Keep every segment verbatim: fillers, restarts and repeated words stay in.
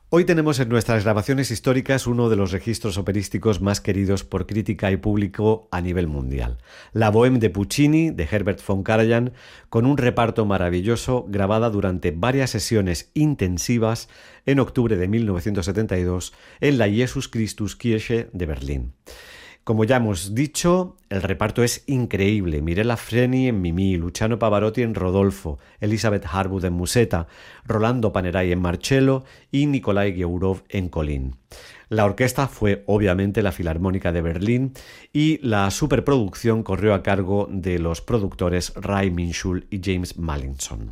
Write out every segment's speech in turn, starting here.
Hoy tenemos en nuestras grabaciones históricas uno de los registros operísticos más queridos por crítica y público a nivel mundial. La Bohème de Puccini, de Herbert von Karajan, con un reparto maravilloso grabada durante varias sesiones intensivas en octubre de mil novecientos setenta y dos en la Jesus Christus Kirche de Berlín. Como ya hemos dicho, el reparto es increíble. Mirella Freni en Mimì, Luciano Pavarotti en Rodolfo, Elizabeth Harwood en Musetta, Rolando Panerai en Marcello y Nikolai Gheurov en Colin. La orquesta fue obviamente la Filarmónica de Berlín y la superproducción corrió a cargo de los productores Ray Minshall y James Mallinson.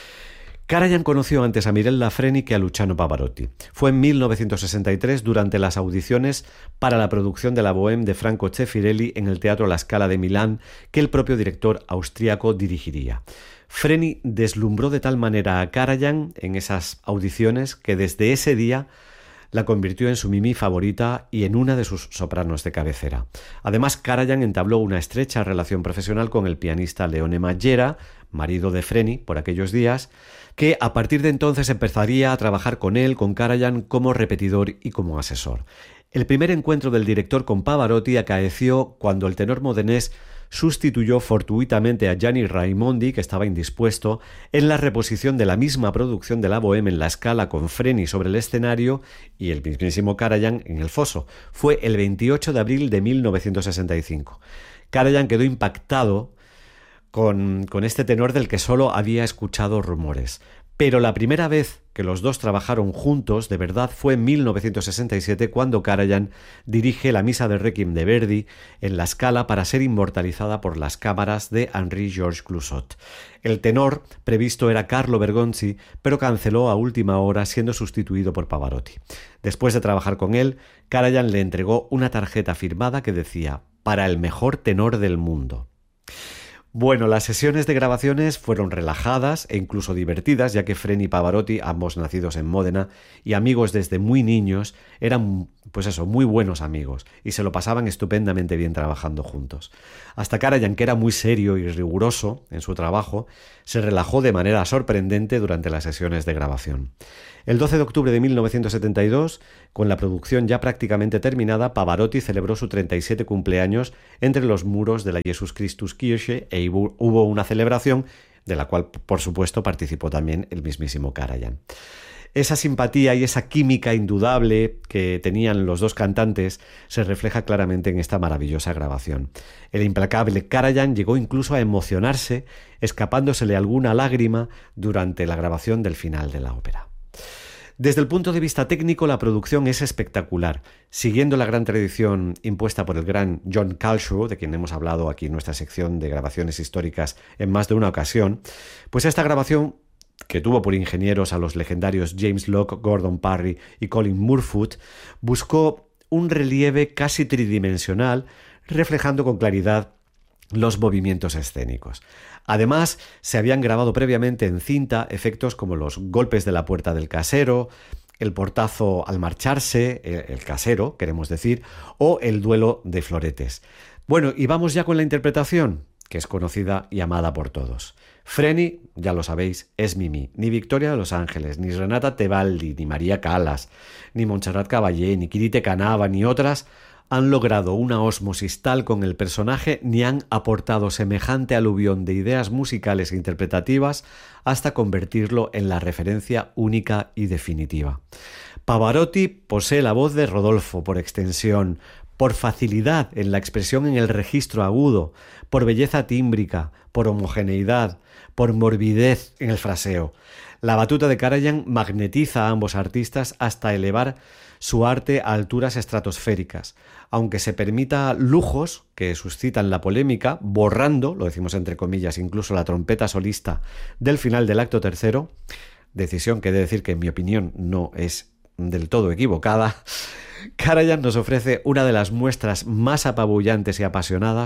Karajan conoció antes a Mirella Freni que a Luciano Pavarotti. Fue en mil novecientos sesenta y tres durante las audiciones para la producción de la Bohème de Franco Zeffirelli en el Teatro La Scala de Milán que el propio director austríaco dirigiría. Freni deslumbró de tal manera a Karajan en esas audiciones que desde ese día la convirtió en su Mimì favorita y en una de sus sopranos de cabecera. Además, Karajan entabló una estrecha relación profesional con el pianista Leone Maggera, marido de Freni por aquellos días, que a partir de entonces empezaría a trabajar con él, con Karajan, como repetidor y como asesor. El primer encuentro del director con Pavarotti acaeció cuando el tenor modenés sustituyó fortuitamente a Gianni Raimondi, que estaba indispuesto, en la reposición de la misma producción de la Bohème en La Scala con Freni sobre el escenario y el mismísimo Karajan en el foso. Fue el veintiocho de abril de mil novecientos sesenta y cinco. Karajan quedó impactado con, con este tenor del que solo había escuchado rumores. Pero la primera vez que los dos trabajaron juntos de verdad fue en mil novecientos sesenta y siete cuando Karajan dirige la Misa de Requiem de Verdi en La Scala para ser inmortalizada por las cámaras de Henri-Georges Clouzot. El tenor previsto era Carlo Bergonzi, pero canceló a última hora siendo sustituido por Pavarotti. Después de trabajar con él, Karajan le entregó una tarjeta firmada que decía «Para el mejor tenor del mundo». Bueno, las sesiones de grabaciones fueron relajadas e incluso divertidas, ya que Freni y Pavarotti, ambos nacidos en Módena y amigos desde muy niños, eran, pues eso, muy buenos amigos y se lo pasaban estupendamente bien trabajando juntos. Hasta Karajan, que era muy serio y riguroso en su trabajo, se relajó de manera sorprendente durante las sesiones de grabación. El doce de octubre de mil novecientos setenta y dos, con la producción ya prácticamente terminada, Pavarotti celebró su treinta y siete cumpleaños entre los muros de la Jesus Christus Kirche e hubo una celebración de la cual, por supuesto, participó también el mismísimo Karajan. Esa simpatía y esa química indudable que tenían los dos cantantes se refleja claramente en esta maravillosa grabación. El implacable Karajan llegó incluso a emocionarse, escapándosele alguna lágrima durante la grabación del final de la ópera. Desde el punto de vista técnico, la producción es espectacular. Siguiendo la gran tradición impuesta por el gran John Culshaw, de quien hemos hablado aquí en nuestra sección de grabaciones históricas en más de una ocasión, pues esta grabación, que tuvo por ingenieros a los legendarios James Locke, Gordon Parry y Colin Moorfoot, buscó un relieve casi tridimensional, reflejando con claridad los movimientos escénicos. Además, se habían grabado previamente en cinta efectos como los golpes de la puerta del casero, el portazo al marcharse, el casero, queremos decir, o el duelo de floretes. Bueno, y vamos ya con la interpretación, que es conocida y amada por todos. Freni, ya lo sabéis, es Mimì. Ni Victoria de los Ángeles, ni Renata Tebaldi, ni María Callas, ni Montserrat Caballé, ni Kirite Canava, ni otras han logrado una ósmosis tal con el personaje ni han aportado semejante aluvión de ideas musicales e interpretativas hasta convertirlo en la referencia única y definitiva. Pavarotti posee la voz de Rodolfo por extensión, por facilidad en la expresión en el registro agudo, por belleza tímbrica, por homogeneidad, por morbidez en el fraseo. La batuta de Karajan magnetiza a ambos artistas hasta elevar su arte a alturas estratosféricas, aunque se permita lujos que suscitan la polémica, borrando, lo decimos entre comillas, incluso la trompeta solista del final del acto tercero, decisión que he de decir que en mi opinión no es del todo equivocada. Karajan nos ofrece una de las muestras más apabullantes y apasionadas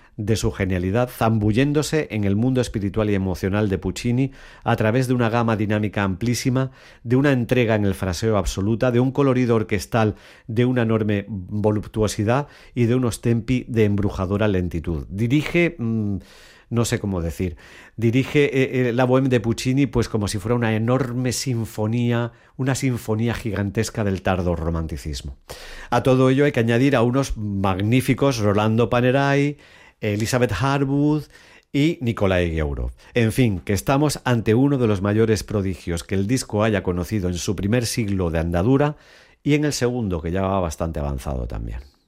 de su genialidad, zambulléndose en el mundo espiritual y emocional de Puccini a través de una gama dinámica amplísima, de una entrega en el fraseo absoluta, de un colorido orquestal de una enorme voluptuosidad y de unos tempi de embrujadora lentitud. Dirige... Mmm, no sé cómo decir, dirige eh, eh, la Bohème de Puccini pues como si fuera una enorme sinfonía, una sinfonía gigantesca del tardo romanticismo. A todo ello hay que añadir a unos magníficos Rolando Panerai, Elizabeth Harwood y Nikolai Gueurov. En fin, que estamos ante uno de los mayores prodigios que el disco haya conocido en su primer siglo de andadura y en el segundo, que ya va bastante avanzado también.